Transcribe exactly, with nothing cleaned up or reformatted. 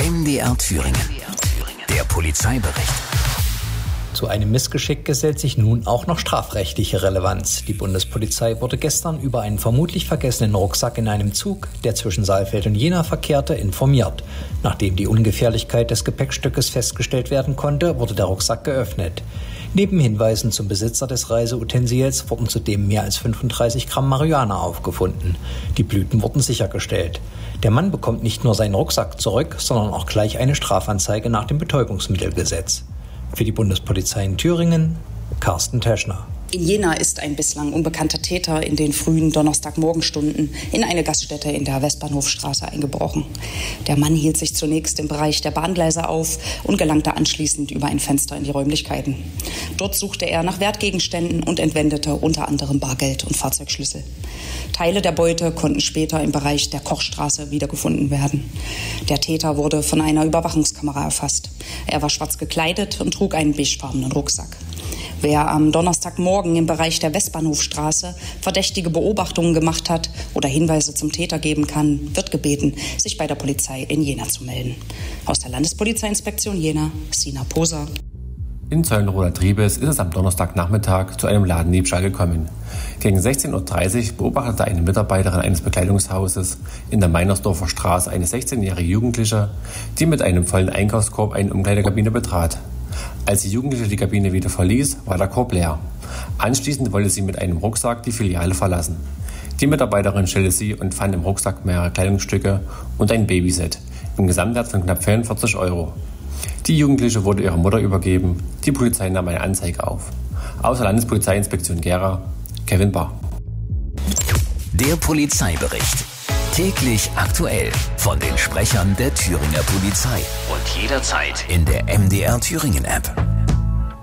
M D R Thüringen. Der Polizeibericht. Zu einem Missgeschick gesellt sich nun auch noch strafrechtliche Relevanz. Die Bundespolizei wurde gestern über einen vermutlich vergessenen Rucksack in einem Zug, der zwischen Saalfeld und Jena verkehrte, informiert. Nachdem die Ungefährlichkeit des Gepäckstückes festgestellt werden konnte, wurde der Rucksack geöffnet. Neben Hinweisen zum Besitzer des Reiseutensils wurden zudem mehr als fünfunddreißig Gramm Marihuana aufgefunden. Die Blüten wurden sichergestellt. Der Mann bekommt nicht nur seinen Rucksack zurück, sondern auch gleich eine Strafanzeige nach dem Betäubungsmittelgesetz. Für die Bundespolizei in Thüringen, Carsten Teschner. In Jena ist ein bislang unbekannter Täter in den frühen Donnerstagmorgenstunden in eine Gaststätte in der Westbahnhofstraße eingebrochen. Der Mann hielt sich zunächst im Bereich der Bahngleise auf und gelangte anschließend über ein Fenster in die Räumlichkeiten. Dort suchte er nach Wertgegenständen und entwendete unter anderem Bargeld und Fahrzeugschlüssel. Teile der Beute konnten später im Bereich der Kochstraße wiedergefunden werden. Der Täter wurde von einer Überwachungskamera erfasst. Er war schwarz gekleidet und trug einen beigefarbenen Rucksack. Wer am Donnerstagmorgen im Bereich der Westbahnhofstraße verdächtige Beobachtungen gemacht hat oder Hinweise zum Täter geben kann, wird gebeten, sich bei der Polizei in Jena zu melden. Aus der Landespolizeiinspektion Jena, Sina Poser. In Zeulenroda-Triebes ist es am Donnerstagnachmittag zu einem Ladendiebstahl gekommen. Gegen sechzehn Uhr dreißig beobachtete eine Mitarbeiterin eines Bekleidungshauses in der Meinersdorfer Straße eine sechzehnjährige Jugendliche, die mit einem vollen Einkaufskorb eine Umkleidekabine betrat. Als die Jugendliche die Kabine wieder verließ, war der Korb leer. Anschließend wollte sie mit einem Rucksack die Filiale verlassen. Die Mitarbeiterin stellte sie und fand im Rucksack mehrere Kleidungsstücke und ein Babyset im Gesamtwert von knapp vierundvierzig Euro. Die Jugendliche wurde ihrer Mutter übergeben. Die Polizei nahm eine Anzeige auf. Aus der Landespolizeiinspektion Gera, Kevin Barr. Der Polizeibericht. Täglich aktuell von den Sprechern der Thüringer Polizei. Und jederzeit in der M D R Thüringen App.